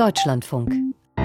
Deutschlandfunk.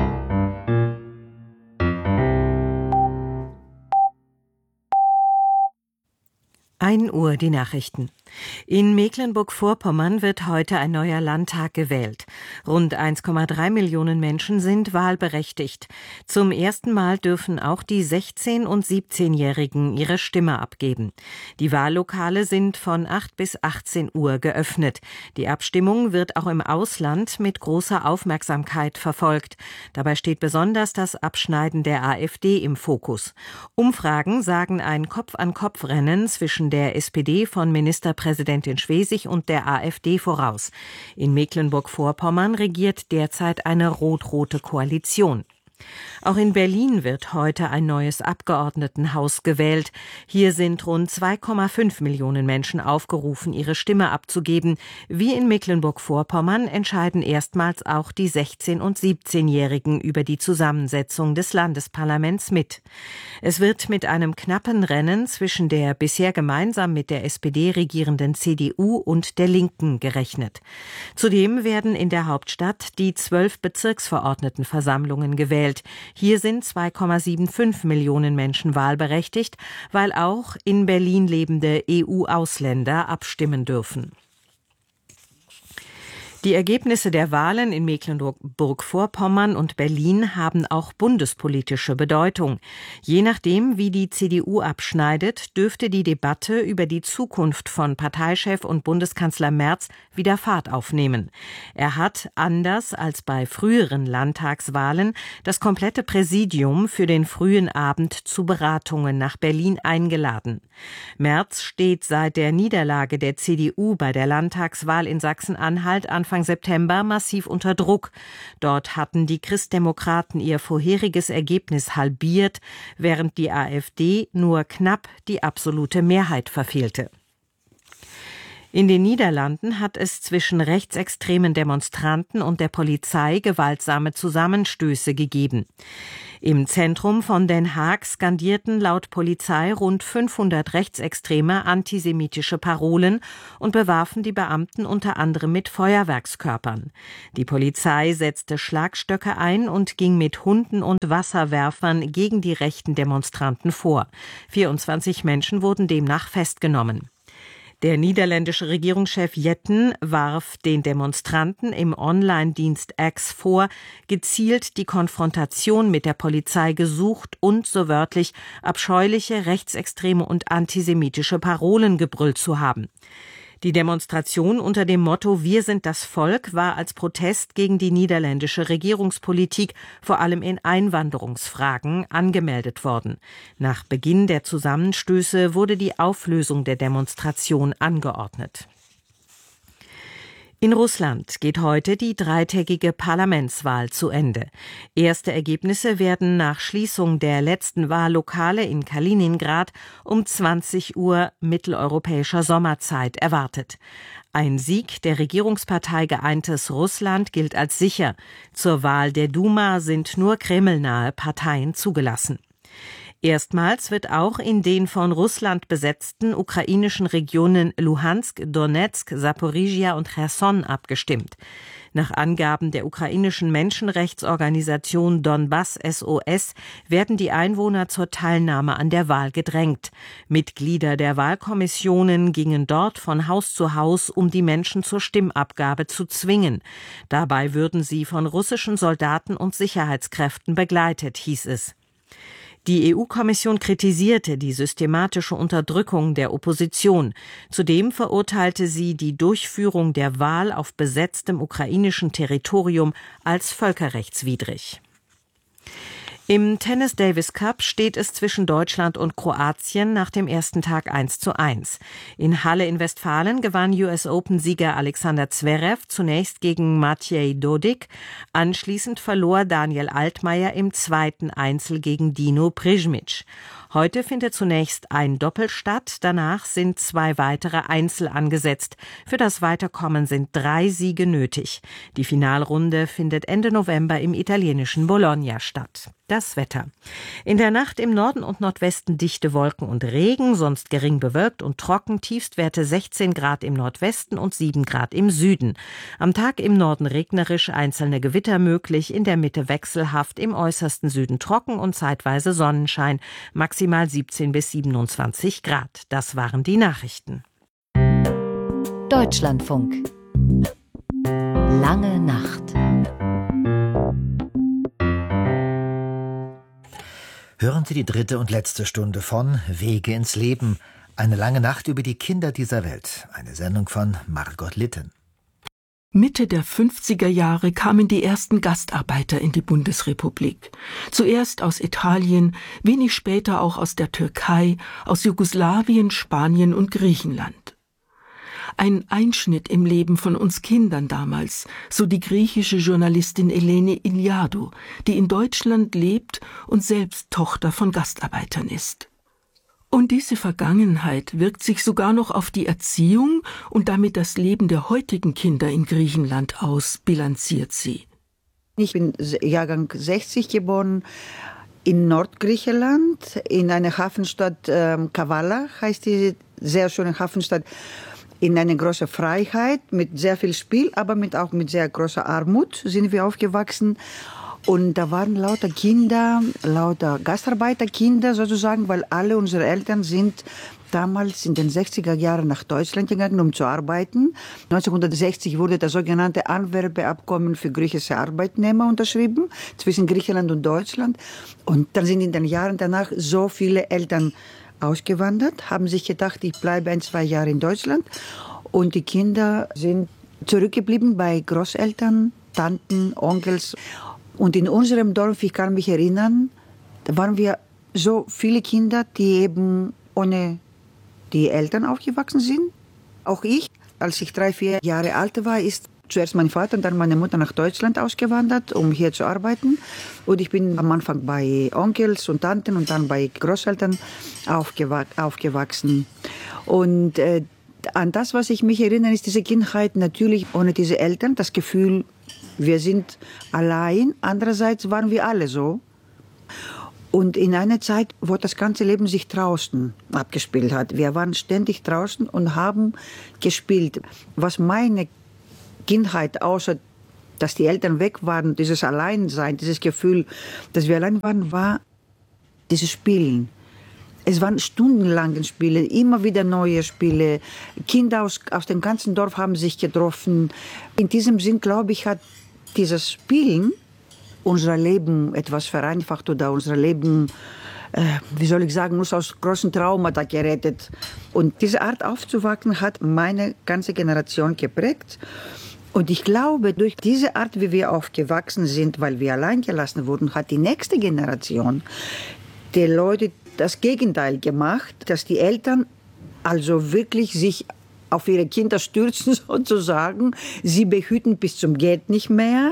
1 Uhr die Nachrichten. In Mecklenburg-Vorpommern wird heute ein neuer Landtag gewählt. Rund 1,3 Millionen Menschen sind wahlberechtigt. Zum ersten Mal dürfen auch die 16- und 17-Jährigen ihre Stimme abgeben. Die Wahllokale sind von 8 bis 18 Uhr geöffnet. Die Abstimmung wird auch im Ausland mit großer Aufmerksamkeit verfolgt. Dabei steht besonders das Abschneiden der AfD im Fokus. Umfragen sagen ein Kopf-an-Kopf-Rennen zwischen der SPD von Ministerpräsidentin Schwesig und der AfD voraus. In Mecklenburg-Vorpommern regiert derzeit eine rot-rote Koalition. Auch in Berlin wird heute ein neues Abgeordnetenhaus gewählt. Hier sind rund 2,5 Millionen Menschen aufgerufen, ihre Stimme abzugeben. Wie in Mecklenburg-Vorpommern entscheiden erstmals auch die 16- und 17-Jährigen über die Zusammensetzung des Landesparlaments mit. Es wird mit einem knappen Rennen zwischen der bisher gemeinsam mit der SPD regierenden CDU und der Linken gerechnet. Zudem werden in der Hauptstadt die 12 Bezirksverordnetenversammlungen gewählt. Hier sind 2,75 Millionen Menschen wahlberechtigt, weil auch in Berlin lebende EU-Ausländer abstimmen dürfen. Die Ergebnisse der Wahlen in Mecklenburg-Vorpommern und Berlin haben auch bundespolitische Bedeutung. Je nachdem, wie die CDU abschneidet, dürfte die Debatte über die Zukunft von Parteichef und Bundeskanzler Merz wieder Fahrt aufnehmen. Er hat, anders als bei früheren Landtagswahlen, das komplette Präsidium für den frühen Abend zu Beratungen nach Berlin eingeladen. Merz steht seit der Niederlage der CDU bei der Landtagswahl in Sachsen-Anhalt Anfang September massiv unter Druck. Dort hatten die Christdemokraten ihr vorheriges Ergebnis halbiert, während die AfD nur knapp die absolute Mehrheit verfehlte. In den Niederlanden hat es zwischen rechtsextremen Demonstranten und der Polizei gewaltsame Zusammenstöße gegeben. Im Zentrum von Den Haag skandierten laut Polizei rund 500 Rechtsextreme antisemitische Parolen und bewarfen die Beamten unter anderem mit Feuerwerkskörpern. Die Polizei setzte Schlagstöcke ein und ging mit Hunden und Wasserwerfern gegen die rechten Demonstranten vor. 24 Menschen wurden demnach festgenommen. Der niederländische Regierungschef Jetten warf den Demonstranten im Online-Dienst X vor, gezielt die Konfrontation mit der Polizei gesucht und, so wörtlich, abscheuliche, rechtsextreme und antisemitische Parolen gebrüllt zu haben. Die Demonstration unter dem Motto „Wir sind das Volk" war als Protest gegen die niederländische Regierungspolitik, vor allem in Einwanderungsfragen, angemeldet worden. Nach Beginn der Zusammenstöße wurde die Auflösung der Demonstration angeordnet. In Russland geht heute die dreitägige Parlamentswahl zu Ende. Erste Ergebnisse werden nach Schließung der letzten Wahllokale in Kaliningrad um 20 Uhr mitteleuropäischer Sommerzeit erwartet. Ein Sieg der Regierungspartei Geeintes Russland gilt als sicher. Zur Wahl der Duma sind nur kremlnahe Parteien zugelassen. Erstmals wird auch in den von Russland besetzten ukrainischen Regionen Luhansk, Donetsk, Saporischschja und Cherson abgestimmt. Nach Angaben der ukrainischen Menschenrechtsorganisation Donbass SOS werden die Einwohner zur Teilnahme an der Wahl gedrängt. Mitglieder der Wahlkommissionen gingen dort von Haus zu Haus, um die Menschen zur Stimmabgabe zu zwingen. Dabei würden sie von russischen Soldaten und Sicherheitskräften begleitet, hieß es. Die EU-Kommission kritisierte die systematische Unterdrückung der Opposition. Zudem verurteilte sie die Durchführung der Wahl auf besetztem ukrainischem Territorium als völkerrechtswidrig. Im Tennis Davis Cup steht es zwischen Deutschland und Kroatien nach dem ersten Tag 1:1. In Halle in Westfalen gewann US-Open-Sieger Alexander Zverev zunächst gegen Matej Dodik. Anschließend verlor Daniel Altmaier im zweiten Einzel gegen Dino Prizmic. Heute findet zunächst ein Doppel statt, danach sind 2 weitere Einzel angesetzt. Für das Weiterkommen sind 3 Siege nötig. Die Finalrunde findet Ende November im italienischen Bologna statt. Das Wetter. In der Nacht im Norden und Nordwesten dichte Wolken und Regen, sonst gering bewölkt und trocken, Tiefstwerte 16 Grad im Nordwesten und 7 Grad im Süden. Am Tag im Norden regnerisch, einzelne Gewitter möglich, in der Mitte wechselhaft, im äußersten Süden trocken und zeitweise Sonnenschein, maximal 17 bis 27 Grad. Das waren die Nachrichten. Deutschlandfunk. Lange Nacht. Hören Sie die 3. und letzte Stunde von Wege ins Leben. Eine lange Nacht über die Kinder dieser Welt. Eine Sendung von Margot Litten. Mitte der 50er Jahre kamen die ersten Gastarbeiter in die Bundesrepublik. Zuerst aus Italien, wenig später auch aus der Türkei, aus Jugoslawien, Spanien und Griechenland. Ein Einschnitt im Leben von uns Kindern damals, so die griechische Journalistin Eleni Iliadou, die in Deutschland lebt und selbst Tochter von Gastarbeitern ist. Und diese Vergangenheit wirkt sich sogar noch auf die Erziehung und damit das Leben der heutigen Kinder in Griechenland aus, bilanziert sie. Ich bin Jahrgang 60 geboren, in Nordgriechenland, in einer Hafenstadt, Kavala heißt die sehr schöne Hafenstadt, in einer großen Freiheit, mit sehr viel Spiel, aber auch mit sehr großer Armut sind wir aufgewachsen. Und da waren lauter Kinder, lauter Gastarbeiterkinder sozusagen, weil alle unsere Eltern sind damals in den 60er Jahren nach Deutschland gegangen, um zu arbeiten. 1960 wurde das sogenannte Anwerbeabkommen für griechische Arbeitnehmer unterschrieben, zwischen Griechenland und Deutschland. Und dann sind in den Jahren danach so viele Eltern ausgewandert, haben sich gedacht, ich bleibe 1-2 Jahre in Deutschland. Und die Kinder sind zurückgeblieben bei Großeltern, Tanten, Onkels. Und in unserem Dorf, ich kann mich erinnern, da waren wir so viele Kinder, die eben ohne die Eltern aufgewachsen sind. Auch ich, als ich 3-4 Jahre alt war, ist zuerst mein Vater und dann meine Mutter nach Deutschland ausgewandert, um hier zu arbeiten. Und ich bin am Anfang bei Onkels und Tanten und dann bei Großeltern aufgewachsen. Und an das, was ich mich erinnere, ist diese Kindheit natürlich ohne diese Eltern. Das Gefühl, wir sind allein. Andererseits waren wir alle so. Und in einer Zeit, wo das ganze Leben sich draußen abgespielt hat. Wir waren ständig draußen und haben gespielt. Was meine Kindheit, außer dass die Eltern weg waren, dieses Alleinsein, dieses Gefühl, dass wir allein waren, war dieses Spielen. Es waren stundenlange Spiele, immer wieder neue Spiele. Kinder aus dem ganzen Dorf haben sich getroffen. In diesem Sinn, glaube ich, hat dieses Spielen unser Leben etwas vereinfacht oder unser Leben, wie soll ich sagen, uns aus großen Traumata gerettet. Und diese Art aufzuwachsen hat meine ganze Generation geprägt. Und ich glaube, durch diese Art, wie wir aufgewachsen sind, weil wir allein gelassen wurden, hat die nächste Generation die Leute das Gegenteil gemacht, dass die Eltern also wirklich sich auf ihre Kinder stürzen sozusagen, sie behüten bis zum Geht nicht mehr,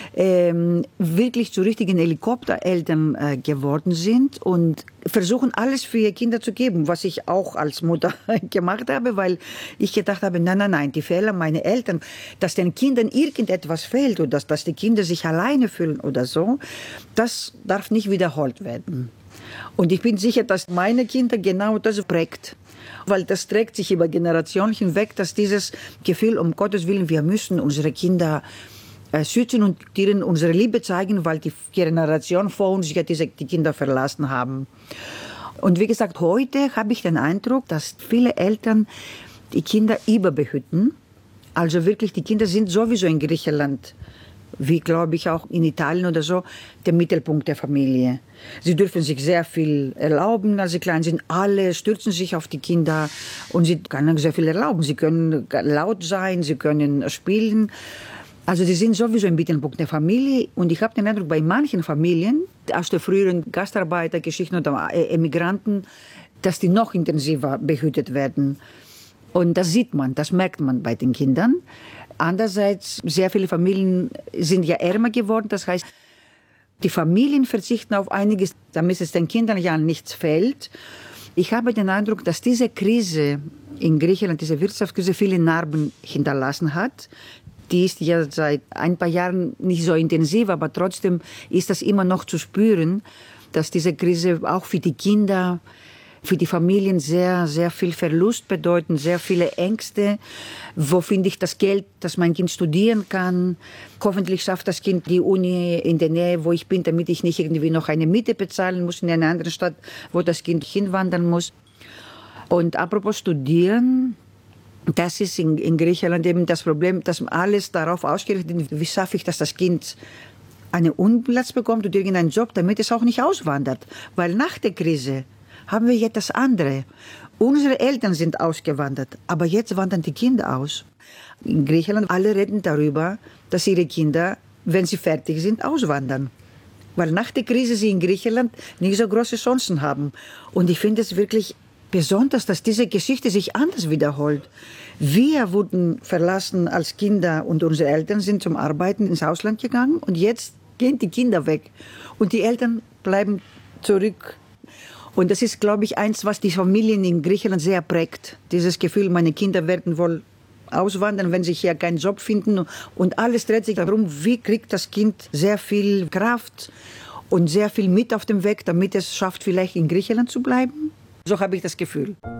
wirklich zu richtigen Helikoptereltern geworden sind und versuchen alles für ihre Kinder zu geben, was ich auch als Mutter gemacht habe, weil ich gedacht habe, nein, die Fehler meiner Eltern, dass den Kindern irgendetwas fehlt oder dass die Kinder sich alleine fühlen oder so, das darf nicht wiederholt werden. Und ich bin sicher, dass meine Kinder genau das prägt. Weil das trägt sich über Generationen hinweg, dass dieses Gefühl, um Gottes Willen, wir müssen unsere Kinder schützen und ihnen unsere Liebe zeigen, weil die Generation vor uns ja die Kinder verlassen haben. Und wie gesagt, heute habe ich den Eindruck, dass viele Eltern die Kinder überbehüten. Also wirklich, die Kinder sind sowieso in Griechenland, wie glaube ich auch in Italien oder so, der Mittelpunkt der Familie. Sie dürfen sich sehr viel erlauben, als sie klein sind. Alle stürzen sich auf die Kinder und sie können sehr viel erlauben. Sie können laut sein, sie können spielen. Also sie sind sowieso im Mittelpunkt der Familie. Und ich habe den Eindruck, bei manchen Familien, aus der früheren Gastarbeitergeschichten oder Emigranten, dass die noch intensiver behütet werden. Und das sieht man, das merkt man bei den Kindern. Andererseits, sehr viele Familien sind ja ärmer geworden. Das heißt, die Familien verzichten auf einiges, damit es den Kindern ja nichts fehlt. Ich habe den Eindruck, dass diese Krise in Griechenland, diese Wirtschaftskrise, viele Narben hinterlassen hat. Die ist ja seit ein paar Jahren nicht so intensiv, aber trotzdem ist das immer noch zu spüren, dass diese Krise auch für die Kinder, für die Familien sehr, sehr viel Verlust bedeutet, sehr viele Ängste. Wo finde ich das Geld, dass mein Kind studieren kann? Hoffentlich schafft das Kind die Uni in der Nähe, wo ich bin, damit ich nicht irgendwie noch eine Miete bezahlen muss in einer anderen Stadt, wo das Kind hinwandern muss. Und apropos Studieren, das ist in Griechenland eben das Problem, dass alles darauf ausgerichtet ist, wie schaffe ich, dass das Kind einen Unplatz bekommt und irgendeinen Job, damit es auch nicht auswandert. Weil nach der Krise haben wir jetzt das andere. Unsere Eltern sind ausgewandert, aber jetzt wandern die Kinder aus. In Griechenland alle reden darüber, dass ihre Kinder, wenn sie fertig sind, auswandern. Weil nach der Krise sie in Griechenland nicht so große Chancen haben. Und ich finde es wirklich besonders, dass diese Geschichte sich anders wiederholt. Wir wurden verlassen als Kinder und unsere Eltern sind zum Arbeiten ins Ausland gegangen und jetzt gehen die Kinder weg und die Eltern bleiben zurück. Und das ist, glaube ich, eins, was die Familien in Griechenland sehr prägt. Dieses Gefühl, meine Kinder werden wohl auswandern, wenn sie hier keinen Job finden. Und alles dreht sich darum, wie kriegt das Kind sehr viel Kraft und sehr viel mit auf dem Weg, damit es schafft, vielleicht in Griechenland zu bleiben. So habe ich das Gefühl.